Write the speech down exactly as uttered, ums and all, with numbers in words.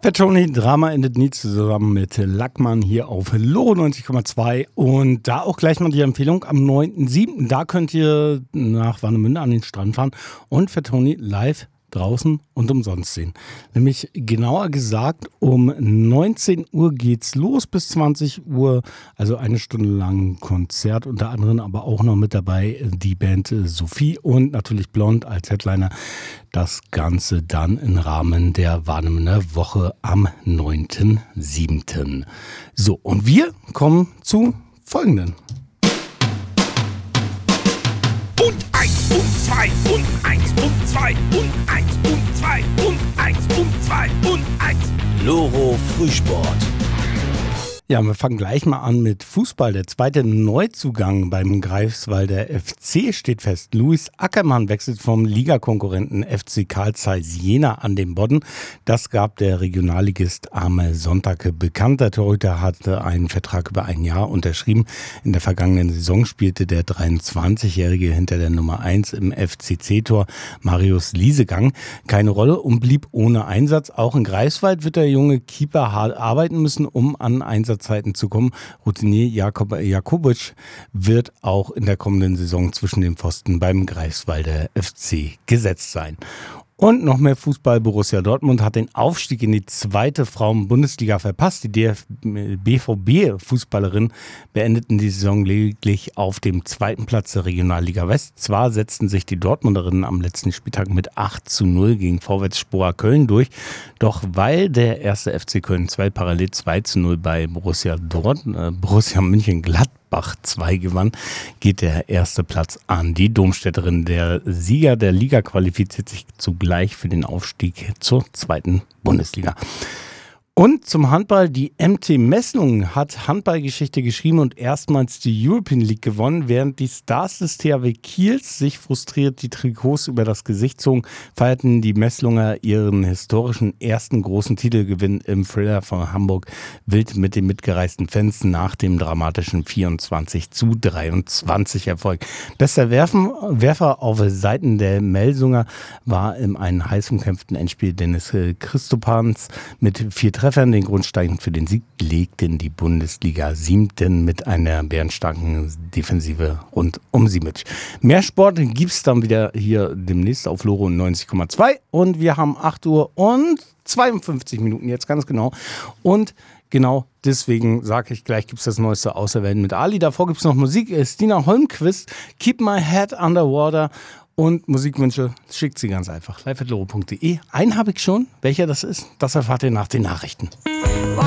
Der Tony, Drama endet nie, zusammen mit Lackmann hier auf Loro neunzig Komma zwei. Und da auch gleich mal die Empfehlung am neunten siebten Da könnt ihr nach Warnemünde an den Strand fahren und für Tony live draußen und umsonst sehen. Nämlich genauer gesagt, um neunzehn Uhr geht's los bis zwanzig Uhr. Also eine Stunde lang Konzert, unter anderem aber auch noch mit dabei die Band Sophie und natürlich Blond als Headliner. Das Ganze dann im Rahmen der Warnemünder Woche am neunten siebten So, und wir kommen zu folgenden. Und eins und zwei und eins und zwei und eins und zwei und eins und zwei und eins. Loro Frühsport. Ja, wir fangen gleich mal an mit Fußball. Der zweite Neuzugang beim Greifswalder F C steht fest. Luis Ackermann wechselt vom Ligakonkurrenten F C Carl Zeiss Jena an den Bodden. Das gab der Regionalligist am Sonntag bekannt. Der Torhüter hatte einen Vertrag über ein Jahr unterschrieben. In der vergangenen Saison spielte der dreiundzwanzigjährige hinter der Nummer eins im F C C-Tor Marius Liesegang keine Rolle und blieb ohne Einsatz. Auch in Greifswald wird der junge Keeper hart arbeiten müssen, um an Einsatzzeiten zu kommen. Routinier Jakob Jakubitsch wird auch in der kommenden Saison zwischen den Pfosten beim Greifswalder F C gesetzt sein. Und noch mehr Fußball. Borussia Dortmund hat den Aufstieg in die zweite Frauen-Bundesliga verpasst. Die B V B-Fußballerinnen beendeten die Saison lediglich auf dem zweiten Platz der Regionalliga West. Zwar setzten sich die Dortmunderinnen am letzten Spieltag mit acht zu null gegen Vorwärtsspora Köln durch. Doch weil der erste F C Köln zwei parallel zwei zu null bei Borussia Dortmund, äh, Borussia Mönchengladbach zwei gewann, geht der erste Platz an die Domstädterin. Der Sieger der Liga qualifiziert sich zugleich für den Aufstieg zur zweiten Bundesliga. Und zum Handball, die M T Messlungen hat Handballgeschichte geschrieben und erstmals die European League gewonnen. Während die Stars des T H W Kiels sich frustriert die Trikots über das Gesicht zogen, feierten die Messlunger ihren historischen ersten großen Titelgewinn im Thriller von Hamburg wild mit den mitgereisten Fans nach dem dramatischen vierundzwanzig zu dreiundzwanzig Erfolg. Bester Werfen, Werfer auf Seiten der Melsunger war in einem heiß umkämpften Endspiel Dennis Christopans mit vier Treffern. Den Grundstein für den Sieg legten die Bundesliga siebten mit einer bärenstarken Defensive rund um Simic. Mehr Sport gibt's dann wieder hier demnächst auf Loro neunzig Komma zwei und wir haben acht Uhr und zweiundfünfzig Minuten jetzt ganz genau und genau deswegen sage ich gleich, gibt's das Neueste Außerwelten mit Ali. Davor gibt's noch Musik. Stina Holmquist, Keep My Head Underwater. Und Musikwünsche schickt sie ganz einfach. live at loro punkt de. Einen habe ich schon. Welcher das ist, das erfahrt ihr nach den Nachrichten.